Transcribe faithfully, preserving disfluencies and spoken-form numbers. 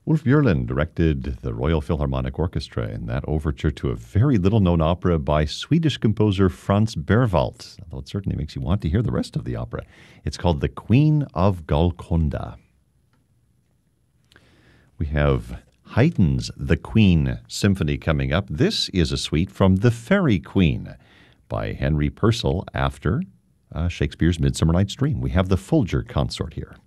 Ulf Björlin directed the Royal Philharmonic Orchestra in that overture to a very little-known opera by Swedish composer Franz Berwald, although it certainly makes you want to hear the rest of the opera. It's called The Queen of Golconda. We have Haydn's The Queen Symphony coming up. This is a suite from The Fairy Queen by Henry Purcell after uh, Shakespeare's Midsummer Night's Dream. We have the Folger Consort here.